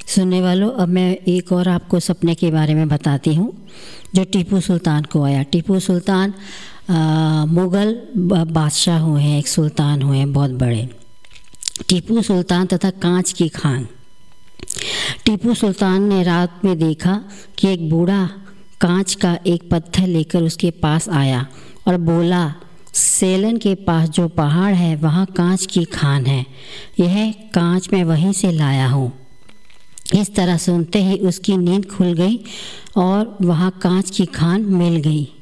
सुनने वालों, अब मैं एक और आपको सपने के बारे में बताती हूँ जो टीपू सुल्तान को आया। टीपू सुल्तान मुग़ल बादशाह हुए हैं, एक सुल्तान हुए हैं बहुत बड़े। टीपू सुल्तान तथा कांच की खान। टीपू सुल्तान ने रात में देखा कि एक बूढ़ा कांच का एक पत्थर लेकर उसके पास आया और बोला, सेलन के पास जो पहाड़ है वहाँ कांच की खान है, यह कांच मैं वहीं से लाया हूँ। इस तरह सुनते ही उसकी नींद खुल गई और वहाँ कांच की खान मिल गई।